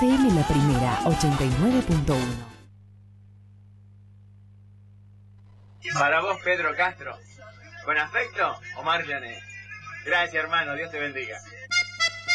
FM La Primera 89.1. Para vos, Pedro Castro. Con afecto, Omar Llané. Gracias, hermano. Dios te bendiga.